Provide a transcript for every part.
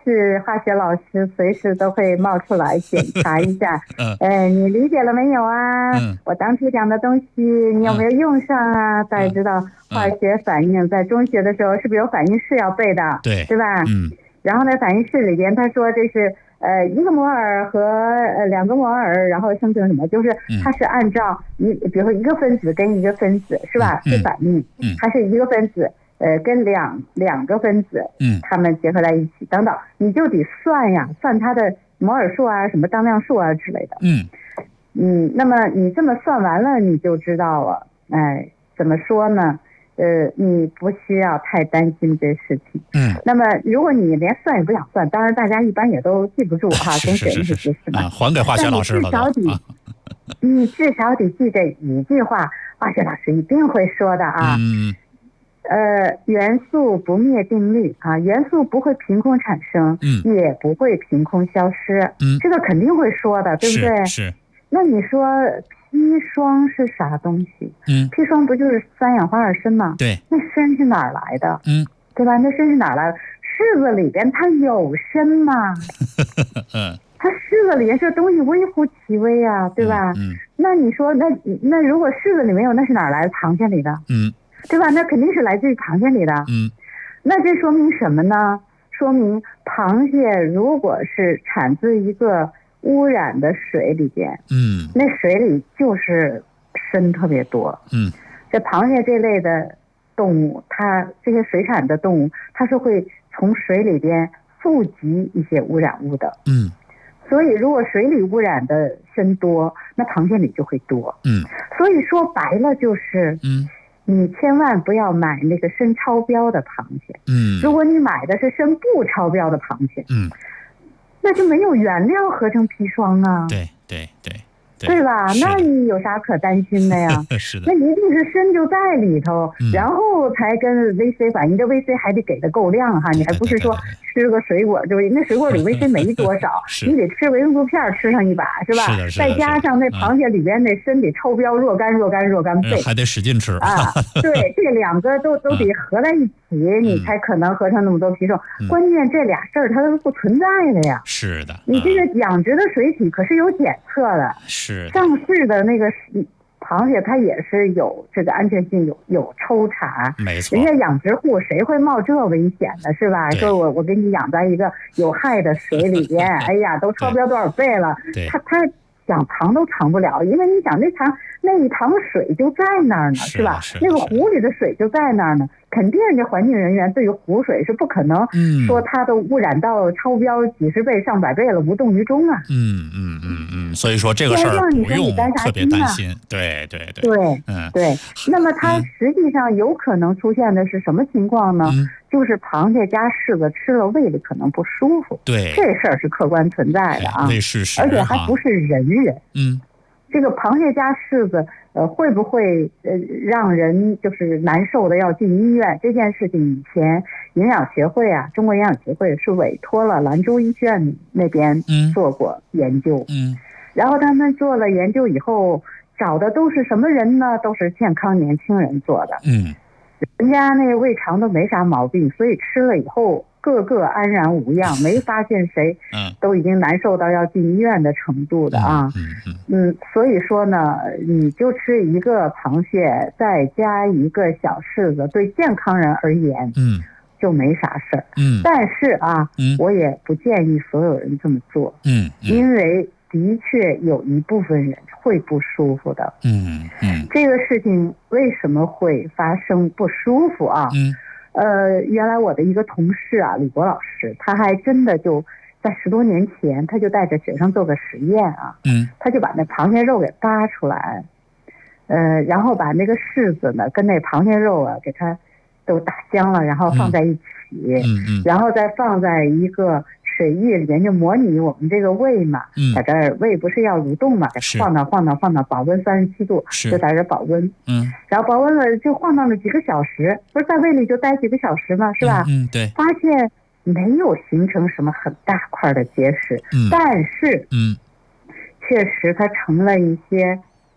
是化学老师，随时都会冒出来检查一下。你理解了没有啊？我当初讲的东西你有没有用上啊？大家知道化学反应在中学的时候是不是有反应式要背的？对吧？然后呢，反应式里边他说这是1个摩尔和2个摩尔，然后生成什么？就是它是按照比如说一个分子跟一个分子是吧？是反应，它是一个分子跟两个分子，它们结合在一起等等，你就得算呀，算它的摩尔数啊，什么当量数啊之类的。那么你这么算完了，你就知道了。怎么说呢？你不需要太担心这事情。那么如果你连算也不想算，当然大家一般也都记不住哈，中学那些知识嘛， 还给化学老师了都。 你至少得记这一句话，化学老师一定会说的啊。元素不灭定律啊，元素不会凭空产生，也不会凭空消失。这个肯定会说的，对不对？ 是。 那你说砒霜是啥东西？砒霜不就是3氧化二砷吗？ 对。 那砷是哪儿来的？对吧？那砷是哪儿来的？柿子里边它有砷吗？它柿子里边这东西微乎其微啊，对吧？那你说那如果柿子里没有，那是哪儿来的？螃蟹里的。对吧？那肯定是来自于螃蟹里的。那这说明什么呢？说明螃蟹如果是产自一个污染的水里边，那水里就是砷特别多。这螃蟹这类的动物，它这些水产的动物，它是会从水里边富集一些污染物的。所以如果水里污染的砷多，那螃蟹里就会多。所以说白了就是，你千万不要买那个砷超标的螃蟹。如果你买的是砷不超标的螃蟹，那就没有原料合成砒霜啊。对吧？那你有啥可担心的呀？ 是的。 那一定是砷就在里头，然后才跟 VC 反应。这 VC 还得给的够量哈，你还不是说吃个水果就那水果里 VC 没多少，你得吃维生素片吃上一把，是吧？再加上那螃蟹里边那砷得超标若干倍， 还得使劲吃啊。对，这2个都得合在一起，你才可能合成那么多砒霜。关键这俩事儿它都不存在的呀。 是的。 你这个养殖的水体可是有检测的。上市的那个螃蟹它也是有这个安全性，有抽查。 没错。 人家养殖户谁会冒这危险的，是吧？说我给你养在一个有害的水里边，哎呀，都超标多少倍了，他想藏都藏不了，因为你想那一塘水就在那儿呢，是吧？那个湖里的水就在那儿呢，肯定人家环境人员对于湖水是不可能说它都污染到超标几十倍上百倍了无动于衷啊。 所以说这个事儿不用特别担心。对。 那么它实际上有可能出现的是什么情况呢？就是螃蟹加柿子吃了胃里可能不舒服。 对， 这事儿是客观存在的啊， 胃是实， 而且还不是人。这个螃蟹加柿子会不会让人就是难受的要进医院？这件事情以前营养协会啊，中国营养协会是委托了兰州医院那边做过研究。然后他们做了研究以后，找的都是什么人呢？都是健康年轻人做的。人家那胃肠都没啥毛病，所以吃了以后个个安然无恙，没发现谁都已经难受到要进医院的程度的啊。所以说呢，你就吃一个螃蟹再加一个小柿子，对健康人而言就没啥事儿。但是啊，我也不建议所有人这么做。因为的确有一部分人会不舒服的。这个事情为什么会发生不舒服啊？原来我的一个同事啊，李国老师，他还真的就在10多年前，他就带着学生做个实验啊。他就把那螃蟹肉给扒出来，然后把那个柿子呢跟那螃蟹肉啊给它都打香了，然后放在一起，然后再放在一个水域里面，就模拟我们这个胃嘛，在这儿胃不是要蠕动嘛，晃荡，保温37度，就在这保温。然后保温了就晃荡了几个小时，不是在胃里就待几个小时吗？是吧？ 对。 发现没有形成什么很大块的结石，但是确实它成了一些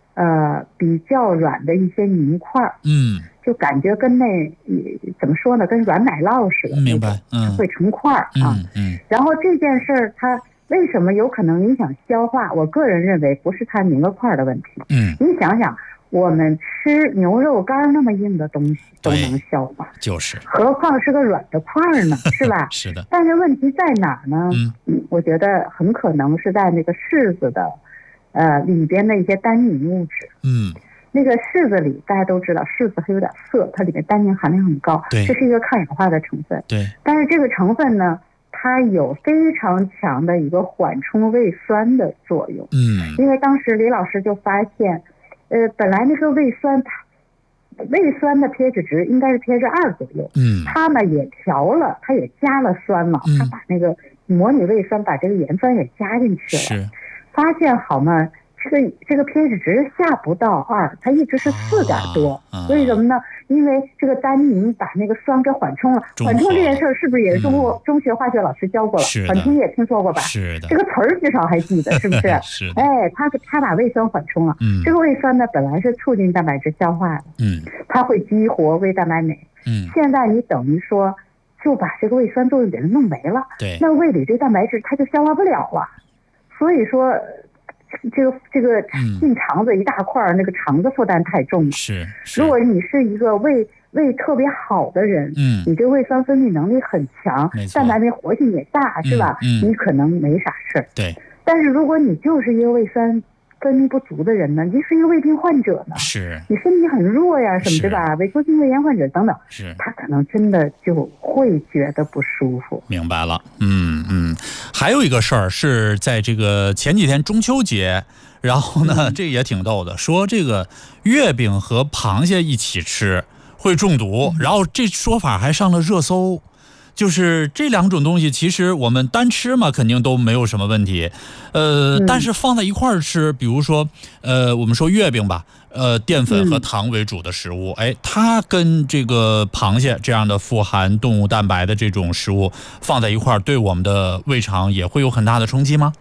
比较软的一些泥块，就感觉跟怎么说呢，跟软奶酪似的， 明白， 会成块啊，然后这件事儿它为什么有可能影响消化？我个人认为不是它凝个块的问题，你想想，我们吃牛肉干那么硬的东西都能消化， 就是何况是个软的块呢，是吧？ 是的。 但是问题在哪呢？我觉得很可能是在那个柿子的里边的一些单宁物质。那个柿子里大家都知道，柿子它有点涩，它里面单宁含量很高，这是一个抗氧化的成分。 对。 但是这个成分呢，它有非常强的一个缓冲胃酸的作用。因为当时李老师就发现，本来那个胃酸的 pH 值应该是 pH 2左右，它呢也调了，它也加了酸嘛，它把那个模拟胃酸把这个盐酸也加进去了，发现好嘛，这个 pH 值下不到2，它一直是4点多。为什么呢？因为这个单宁把那个酸给缓冲了。缓冲这件事是不是也是中学化学老师教过了？缓冲也听说过吧？ 是的。 这个词儿至少还记得，是不是？ 是的。 它把胃酸缓冲了。这个胃酸呢，本来是促进蛋白质消化的。它会激活胃蛋白酶。现在你等于说就把这个胃酸作用给它弄没了。 对。 那胃里这蛋白质它就消化不了了。所以说。这个进肠子一大块，那个肠子负担太重了。 是。 如果你是一个胃特别好的人，你这胃酸分泌能力很强，蛋白酶活性也大，是吧？你可能没啥事儿。 对。 但是如果你就是一个胃酸分泌不足的人呢，你是一个胃病患者呢， 你身体很弱呀，什么对吧？萎缩性胃炎患者等等，他可能真的就会觉得不舒服。 明白了。还有一个事儿是在这个前几天中秋节，然后呢，这也挺逗的，说这个月饼和螃蟹一起吃会中毒，然后这说法还上了热搜。就是这两种东西，其实我们单吃嘛，肯定都没有什么问题，但是放在一块儿吃，比如说，我们说月饼吧，淀粉和糖为主的食物，它跟这个螃蟹这样的富含动物蛋白的这种食物放在一块儿，对我们的胃肠也会有很大的冲击吗？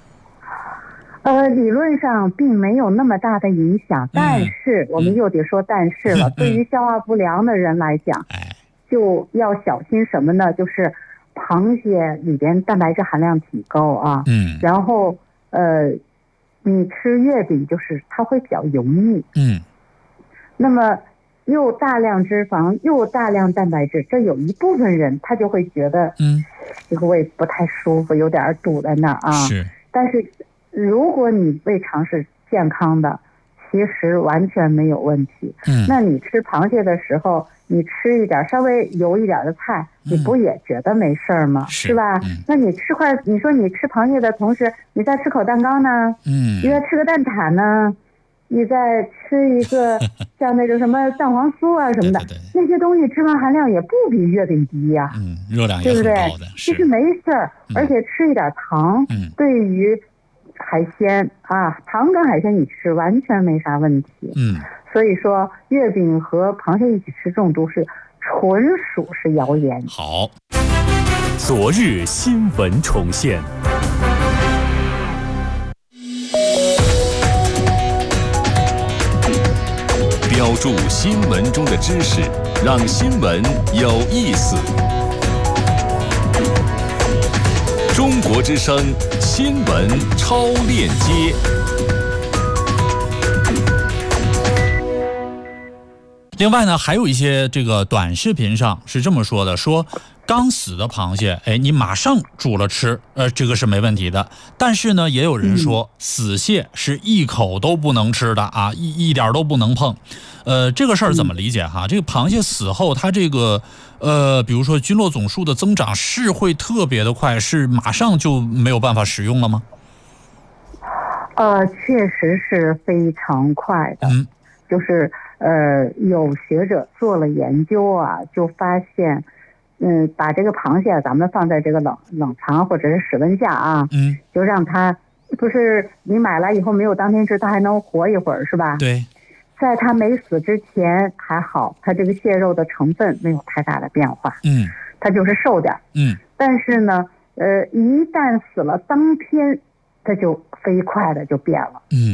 理论上并没有那么大的影响，但是我们又得说但是了，对于消化不良的人来讲，就要小心什么呢？就是螃蟹里边蛋白质含量挺高啊，然后你吃月饼就是它会比较油腻，那么又大量脂肪又大量蛋白质，这有一部分人他就会觉得这个胃不太舒服，有点堵在那儿啊。但是如果你胃肠是健康的，其实完全没有问题。那你吃螃蟹的时候，你吃一点稍微油一点的菜，你不也觉得没事儿吗？是吧？那你说你吃螃蟹的同时，你再吃口蛋糕呢？你再吃个蛋挞呢？你再吃一个像那种什么蛋黄酥啊什么的，那些东西脂肪含量也不比月饼低呀， 热量也很高的， 其实没事儿，而且吃一点糖，对于海鲜啊，糖跟海鲜你吃完全没啥问题。所以说月饼和螃蟹一起吃中毒是纯属是谣言。 好， 昨日新闻重现。标注新闻中的知识，让新闻有意思。中国之声新闻超链接。 另外呢，还有一些这个短视频上是这么说的，说刚死的螃蟹，你马上煮了吃，这个是没问题的。但是呢，也有人说死蟹是一口都不能吃的啊，一点都不能碰。这个事儿怎么理解哈？这个螃蟹死后，它这个比如说菌落总数的增长是会特别的快，是马上就没有办法食用了吗？ 确实是非常快的。就是有学者做了研究啊，就发现，把这个螃蟹咱们放在这个冷藏或者是室温下啊，就让它不是你买来以后没有当天吃，它还能活一会儿是吧？ 对。 在它没死之前还好，它这个蟹肉的成分没有太大的变化，它就是瘦点，但是呢，一旦死了当天，它就飞快的就变了，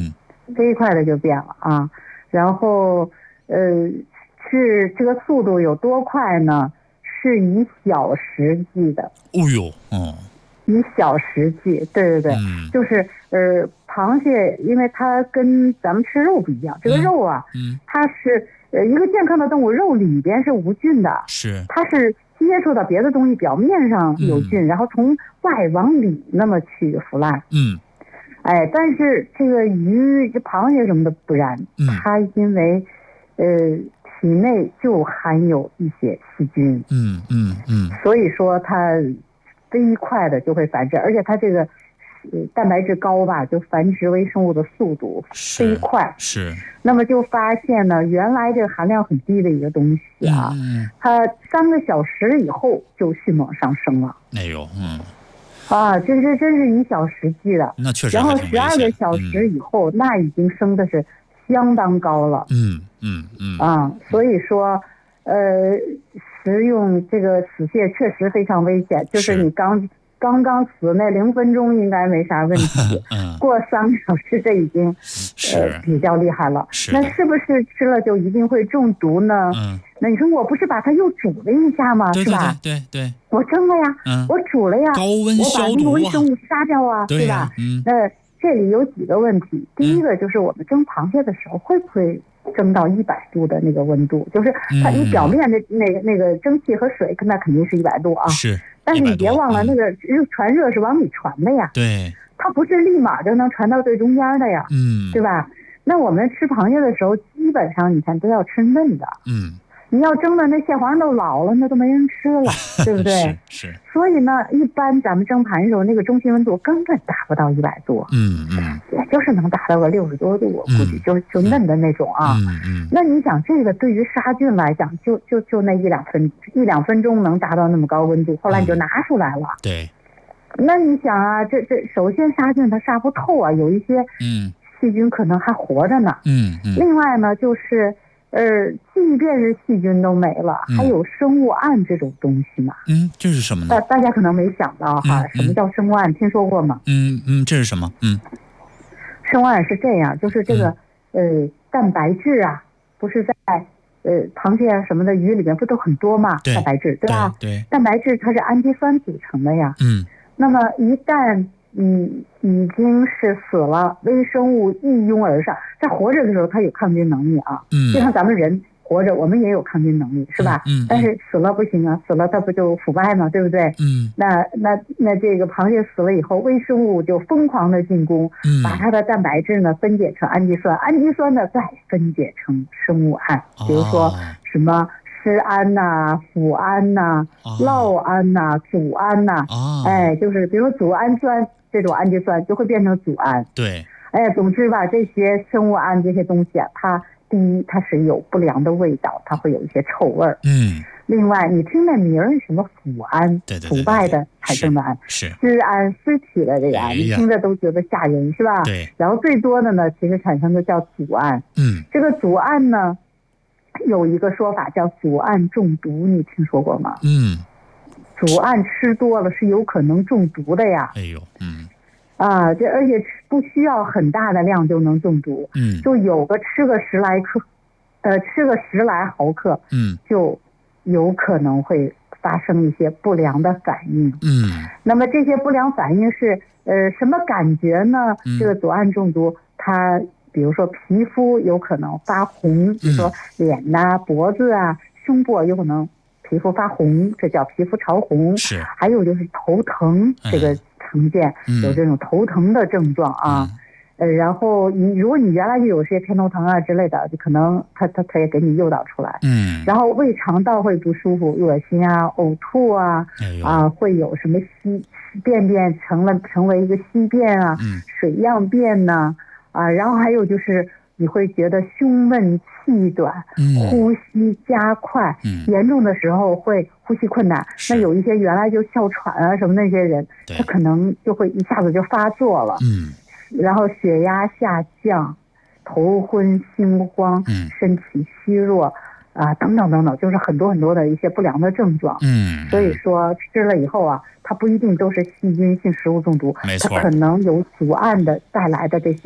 飞一块的就变了啊。然后是这个速度有多快呢？是以小时计的。 哦呦， 以小时计，对对对，就是螃蟹，因为它跟咱们吃肉不一样，这个肉啊，它是一个健康的动物，肉里边是无菌的， 是它是接触到别的东西，表面上有菌，然后从外往里那么去腐烂，但是这个鱼、这螃蟹什么的不然，它因为体内就含有一些细菌，所以说它飞快的就会繁殖，而且它这个蛋白质高吧，就繁殖微生物的速度飞快。 是。 那么就发现呢，原来这个含量很低的一个东西啊，它3个小时以后就迅猛上升了。 哎呦， 这真是以小时计的。 那确实。 然后12个小时以后，那已经升的是相当高了。所以说，食用这个死蟹确实非常危险，就是你刚死那0分钟应该没啥问题，过3个小时这已经比较厉害了。那是不是吃了就一定会中毒呢？那你说我不是把它又煮了一下吗？是吧？ 对， 我蒸了呀，我煮了呀， 高温消毒啊， 我把那个微生物杀掉啊，对吧？这里有几个问题。第一个就是我们蒸螃蟹的时候会不会蒸到100度的那个温度？就是它你表面的那个蒸汽和水，那肯定是100度啊。 是。 但是你别忘了，那个传热是往里传的呀。 对。 它不是立马就能传到最中间的呀。对吧？那我们吃螃蟹的时候，基本上你看都要吃嫩的。你要蒸的那蟹黄都老了，那都没人吃了，对不对？ 是。 所以呢，一般咱们蒸螃蟹的时候，那个中心温度根本达不到100度。也就是能达到个60多度，我估计就嫩的那种啊。那你想，这个对于杀菌来讲，就那一两分钟能达到那么高温度，后来你就拿出来了。 对。 那你想啊，这首先杀菌它杀不透啊，有一些细菌可能还活着呢。另外呢，就是即便是细菌都没了，还有生物胺这种东西嘛。 这是什么呢？ 大家可能没想到哈，什么叫生物胺？听说过吗？ 这是什么？ 生物胺是这样，就是这个蛋白质啊，不是在螃蟹啊什么的鱼里面不都很多嘛？蛋白质对吧？ 对。 蛋白质它是氨基酸组成的呀。那么一旦已经是死了，微生物一拥而上，在活着的时候它有抗菌能力啊。就像咱们人活着，我们也有抗菌能力，是吧？但是死了不行啊，死了它不就腐败吗？对不对？那这个螃蟹死了以后，微生物就疯狂的进攻，把它的蛋白质呢分解成氨基酸，氨基酸呢再分解成生物胺，比如说什么施胺呐、脯胺呐、酪胺呐、组胺呐，就是比如说组氨酸这种氨基酸就会变成组胺。 对。 总之吧，这些生物胺这些东西啊，第一，它是有不良的味道，它会有一些臭味儿。另外，你听那名儿什么腐胺，腐败的产生的胺， 是尸胺，尸体的这个胺，你听着都觉得吓人，是吧？ 对。 然后最多的呢，其实产生的叫组胺。这个组胺呢，有一个说法叫组胺中毒，你听说过吗？组胺吃多了是有可能中毒的呀。 哎呦， 这而且不需要很大的量就能中毒。就有个吃个10来毫克，就有可能会发生一些不良的反应。那么这些不良反应是什么感觉呢？这个组胺中毒，它比如说皮肤有可能发红，比如说脸呐、脖子啊、胸部有可能皮肤发红，这叫皮肤潮红。 是。 还有就是头疼，这个常见有这种头疼的症状啊。然后如果你原来就有些偏头疼啊之类的，就可能它也给你诱导出来。然后胃肠道会不舒服、恶心啊、呕吐啊，会有什么便成为一个稀便啊、水样便呐然后还有就是你会觉得胸闷气短，呼吸加快，严重的时候会呼吸困难。那有一些原来就哮喘啊什么那些人，他可能就会一下子就发作了。然后血压下降，头昏心慌，身体虚弱等等等等，就是很多很多的一些不良的症状。所以说吃了以后啊，它不一定都是细菌性食物中毒，它可能有组胺的带来的这些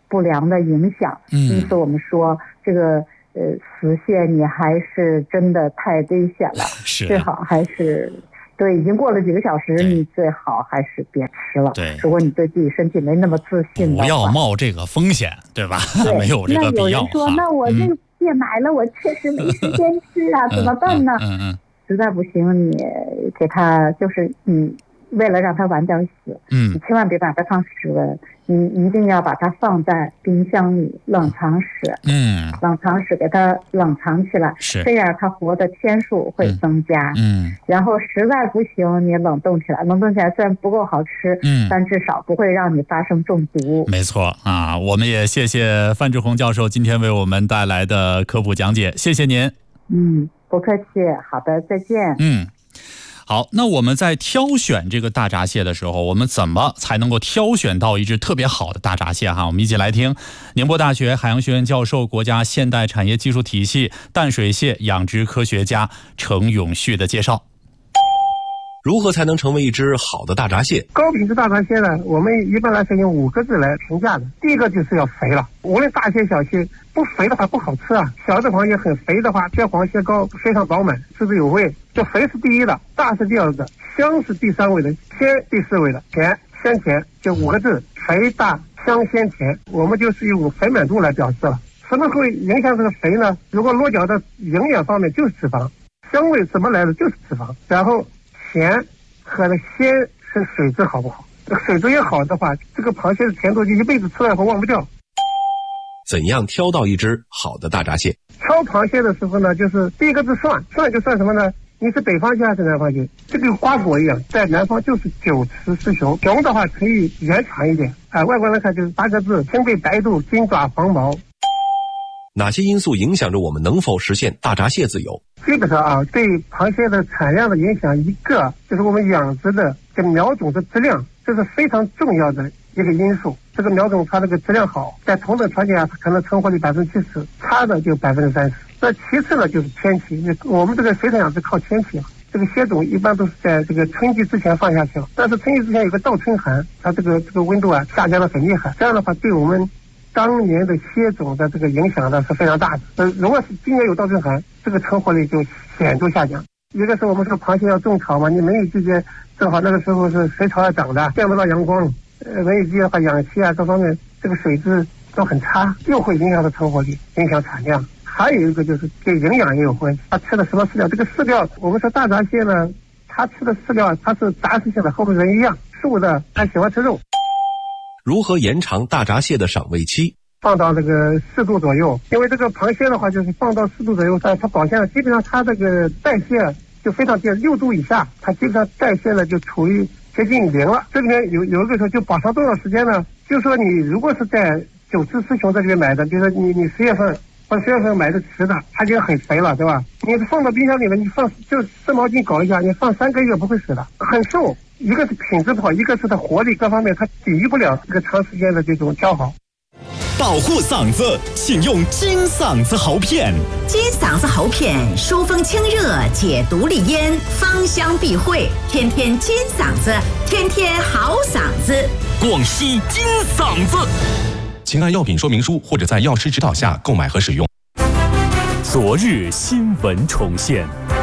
不良的影响。因此我们说这个死蟹你还是真的太危险了，最好还是对，已经过了几个小时，你最好还是别吃了。 对， 如果你对自己身体没那么自信的话， 不要冒这个风险，对吧？没有这个必要。 那有人说，那我这个蟹买了，我确实没时间吃啊，怎么办呢？实在不行，你给它就是你为了让它晚点死，你千万别把它放室温，你一定要把它放在冰箱里冷藏室，冷藏室给它冷藏起来，这样它活的天数会增加。然后实在不行，你冷冻起来，虽然不够好吃，但至少不会让你发生中毒。 没错啊，我们也谢谢范志红教授今天为我们带来的科普讲解，谢谢您。 不客气，好的，再见。 好，那我们在挑选这个大闸蟹的时候，我们怎么才能够挑选到一只特别好的大闸蟹哈？我们一起来听宁波大学海洋学院教授、国家现代产业技术体系淡水蟹养殖科学家程永旭的介绍。 如何才能成为一只好的大闸蟹？ 高品质大闸蟹呢，我们一般来说用5个字来评价的。第一个就是要肥了，无论大蟹小蟹，不肥的话不好吃啊。小的螃蟹很肥的话，蟹黄蟹膏非常饱满，滋滋有味。这肥是第一的，大是第二个，香是第3位的，鲜第4位的，甜鲜甜，就5个字：肥大香鲜甜。我们就是用肥满度来表示了。什么会影响这个肥呢？如果落脚的营养方面就是脂肪，香味怎么来的就是脂肪，然后甜和的鲜是水质好不好？水质也好的话，这个螃蟹的甜度就一辈子吃了以后忘不掉。 怎样挑到一只好的大闸蟹？ 挑螃蟹的时候呢，就是第一个是算就算什么呢？你是北方蟹还是南方蟹？这个瓜果一样，在南方就是9雌10雄，雄的话可以延长一点。外观来看就是8个字：青背白肚，金爪黄毛。 哪些因素影响着我们能否实现大闸蟹自由？ 基本上对螃蟹的产量的影响，一个就是我们养殖的这个苗种的质量，这是非常重要的一个因素。这个苗种它这个质量好，在同等条件下，它可能成活率70%，差的就30%。那其次呢，就是天气。我们这个水产养殖靠天气，这个蟹种一般都是在这个春季之前放下去了，但是春季之前有个倒春寒，它这个温度下降的很厉害，这样的话对我们当年的蟹种的这个影响呢是非常大的。如果是今年有倒春寒，这个成活率就显著下降。一个是我们这个螃蟹要种草嘛，你梅雨季节正好那个时候是水草要长的，见不到阳光，梅雨季的话养蟹各方面这个水质都很差，又会影响到成活率，影响产量。还有一个就是对营养也有关系，它吃的什么饲料？这个饲料，我们说大闸蟹呢，它吃的饲料它是杂食性的，和我们人一样，素的它喜欢吃肉。 如何延长大闸蟹的赏味期？ 放到这个4度左右，因为这个螃蟹的话，就是放到4度左右，它保鲜了，基本上它这个代谢就非常低，6度以下，它基本上代谢了就处于接近0了。这里面有一个说就保存多少时间呢？就是说你如果是在9雌10雄这里面买的，比如说你10月份或者10月份买的雌的，它就很肥了，对吧？你放到冰箱里面，你放就湿毛巾搞一下，你放3个月不会死的，很瘦。一个是品质不好，一个是它活力各方面它抵御不了这个长时间的这种消耗。 保护嗓子，请用金嗓子喉片。 金嗓子喉片疏风清热，解毒利咽，芳香避秽，天天金嗓子，天天好嗓子。 广西金嗓子， 请按药品说明书或者在药师指导下购买和使用。 昨日新闻重现。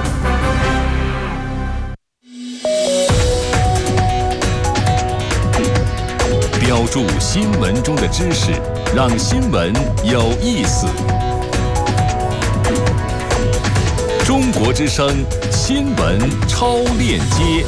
标注新闻中的知识，让新闻有意思。中国之声新闻超链接，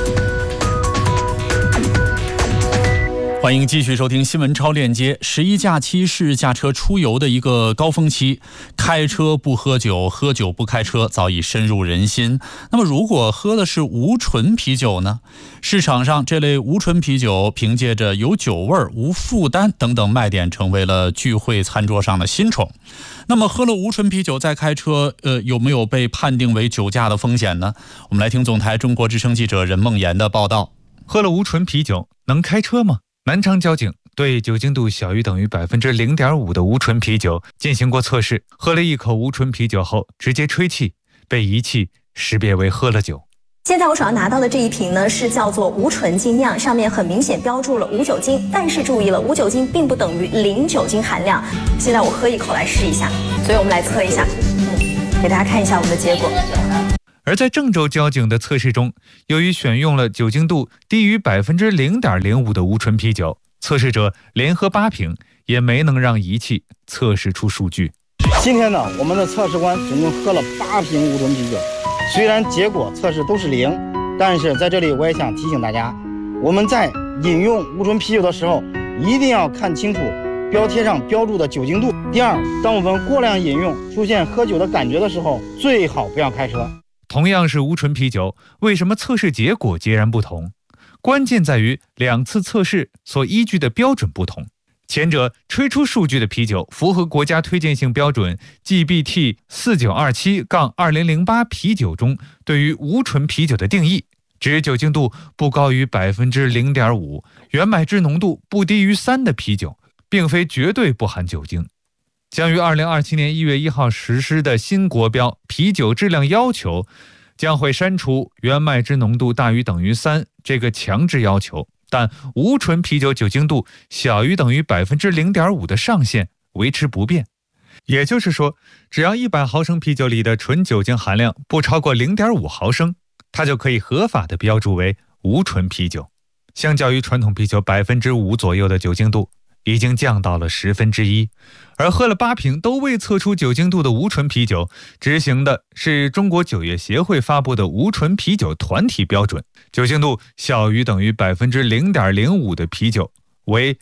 欢迎继续收听新闻超链接。11假期是驾车出游的一个高峰期，开车不喝酒，喝酒不开车早已深入人心。那么如果喝的是无醇啤酒呢？市场上这类无醇啤酒凭借着有酒味、无负担等等卖点，成为了聚会餐桌上的新宠。那么喝了无醇啤酒再开车，有没有被判定为酒驾的风险呢？我们来听总台中国之声记者任梦妍的报道。 喝了无醇啤酒能开车吗？南昌交警对酒精度小于等于 0.5% 的无醇啤酒进行过测试，喝了一口无醇啤酒后直接吹气，被仪器识别为喝了酒。 现在我手上拿到的这一瓶呢，是叫做无醇精酿，上面很明显标注了无酒精，但是注意了，无酒精并不等于零酒精含量。现在我喝一口来试一下，所以我们来测一下，给大家看一下我们的结果。 而在郑州交警的测试中，由于选用了酒精度低于 0.05% 的无醇啤酒，测试者连喝8瓶，也没能让仪器测试出数据。 今天呢，我们的测试官总共喝了8瓶无醇啤酒，虽然结果测试都是0，但是在这里我也想提醒大家，我们在饮用无醇啤酒的时候，一定要看清楚标贴上标注的酒精度。第二，当我们过量饮用出现喝酒的感觉的时候，最好不要开车。 同样是无醇啤酒，为什么测试结果截然不同？关键在于2次测试所依据的标准不同。前者吹出数据的啤酒符合国家推荐性标准 GBT 4927-2008 啤酒中对于无醇啤酒的定义，指酒精度不高于 0.5%， 原麦汁浓度不低于3的啤酒，并非绝对不含酒精。将于2027年1月1号实施的新国标啤酒质量要求将会删除原麦汁浓度大于等于3这个强制要求，但无醇啤酒酒精度小于等于 0.5% 的上限维持不变。也就是说，只要100毫升啤酒里的纯酒精含量不超过 0.5 毫升，它就可以合法的标注为无醇啤酒。相较于传统啤酒 5% 左右的酒精度，已经降到了1/10，而喝了8瓶都未测出酒精度的无醇啤酒，执行的是中国酒业协会发布的无醇啤酒团体标准，酒精度小于等于 0.05% 的啤酒为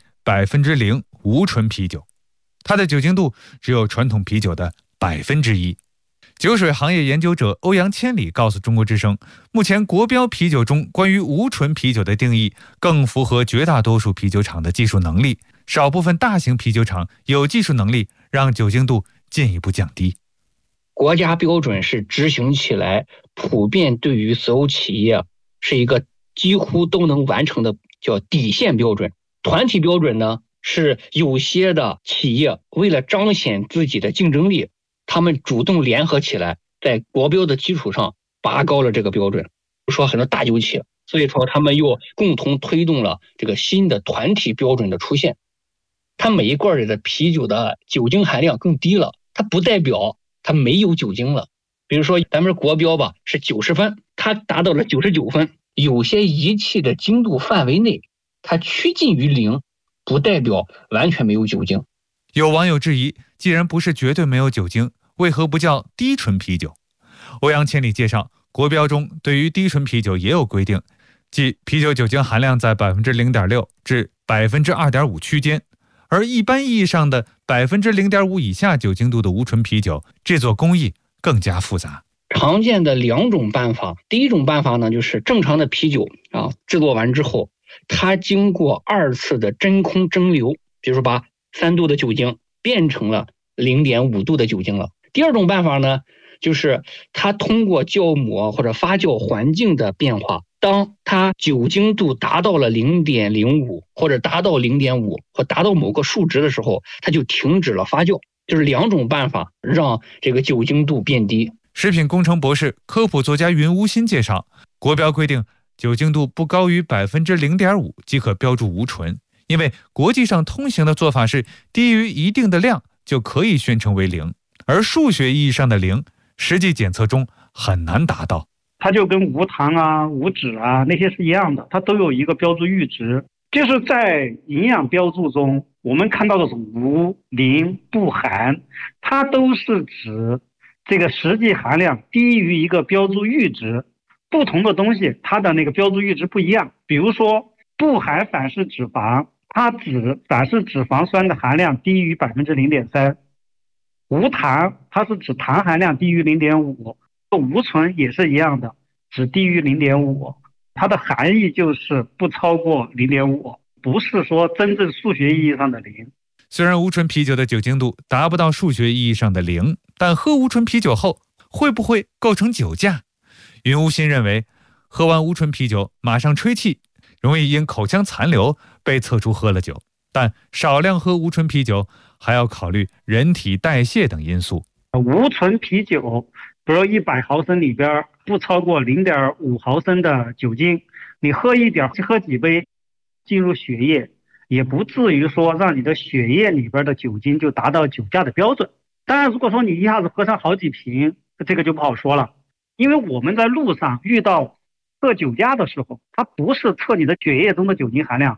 0% 无醇啤酒，它的酒精度只有传统啤酒的 1%。酒水行业研究者欧阳千里告诉中国之声，目前国标啤酒中关于无醇啤酒的定义更符合绝大多数啤酒厂的技术能力，少部分大型啤酒厂有技术能力让酒精度进一步降低。 国家标准是执行起来普遍对于所有企业是一个几乎都能完成的叫底线标准。团体标准呢，是有些的企业为了彰显自己的竞争力，他们主动联合起来，在国标的基础上拔高了这个标准。比如说很多大酒企，所以说他们又共同推动了这个新的团体标准的出现。它每一罐里的啤酒的酒精含量更低了，它不代表它没有酒精了。比如说咱们国标吧是90分，它达到了99分，有些仪器的精度范围内，它趋近于0，不代表完全没有酒精。 有网友质疑，既然不是绝对没有酒精，为何不叫低醇啤酒？欧阳千里介绍，国标中对于低醇啤酒也有规定，即啤酒酒精含量在 0.6% 至 2.5% 区间，而一般意义上的 0.5% 以下酒精度的无醇啤酒制作工艺更加复杂。 常见的2种办法，第一种办法呢，就是正常的啤酒制作完之后，它经过2次的真空蒸馏，比如说把3度的酒精变成了 0.5 度的酒精了。第二种办法呢，就是它通过酵母或者发酵环境的变化，当它酒精度达到了 0.05 或者达到 0.5 或达到某个数值的时候，它就停止了发酵。就是2种办法让这个酒精度变低。 食品工程博士、科普作家云无心介绍，国标规定酒精度不高于 0.5% 即可标注无醇，因为国际上通行的做法是低于一定的量就可以宣称为0，而数学意义上的0，实际检测中很难达到。 它就跟无糖啊、无脂啊那些是一样的，它都有一个标注阈值。就是在营养标注中，我们看到的是无、零、不含，它都是指这个实际含量低于一个标注阈值。不同的东西它的那个标注阈值不一样。比如说不含反式脂肪，它指反式脂肪酸的含量低于 0.3%。无糖它是指糖含量低于 0.5%。无醇也是一样的，只低于 0.5%。它的含义就是不超过 0.5%， 不是说真正数学意义上的0。 虽然无醇啤酒的酒精度达不到数学意义上的0，但喝无醇啤酒后会不会构成酒驾？云无心认为，喝完无醇啤酒马上吹气，容易因口腔残留被测出喝了酒，但少量喝无醇啤酒还要考虑人体代谢等因素。 无醇啤酒比如100毫升里边不超过0.5毫升的酒精，你喝一点，喝几杯进入血液，也不至于说让你的血液里边的酒精就达到酒驾的标准。当然如果说你一下子喝上好几瓶，这个就不好说了。因为我们在路上遇到测酒驾的时候，它不是测你的血液中的酒精含量，